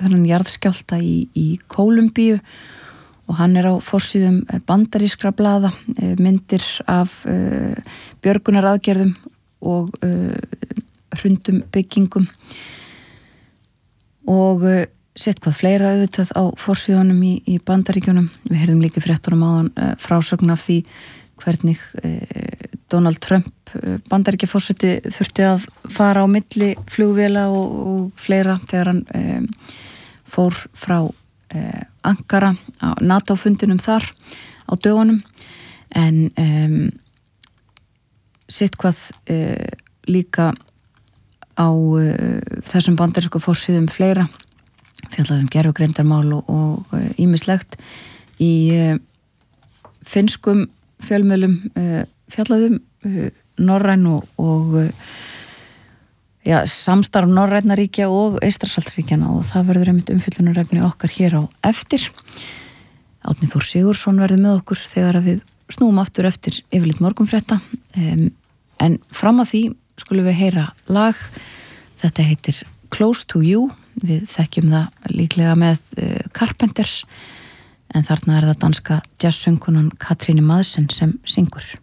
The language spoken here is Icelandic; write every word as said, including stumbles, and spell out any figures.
þennan jarðskjálfta í, í Kólumbíu og hann er á forsíðum bandarískra blaða, myndir af uh, björgunaraðgerðum og uh, hrundum byggingum og uh, sett hvað fleira auðvitað á forsíðunum í, í Bandaríkjunum. Við heyrðum líka í fréttunum áðan uh, frásögn af því hvernig uh, Donald Trump uh, Bandaríkjaforseti þurfti að fara á milli flugvéla og, og fleira þegar hann um, fór frá uh, Ankara á NATO-fundinum þar á dögunum en um, sitt hvað uh, líka á uh, þessum bandarísku forsíðum fleira fjallaðum gerfugreindarmál og ýmislegt í uh, finnskum fjölmiðlum uh, fjallaðum uh, norræn og, og uh, já, samstarf norrænna og Eystrasaltsríkjana og það verður einmitt umfjöllunarefni okkar hér á eftir. Árni Þór Sigurðsson verður með okkur þegar við snúum aftur eftir yfirleitt morgunfrétta um, en fram að því skulum við heyra lag. Þetta heitir Close to You. Við þekkjum það líklega með uh, Carpenters en þarna er það danska jazzsöngkonan Katrín Madsen sem syngur.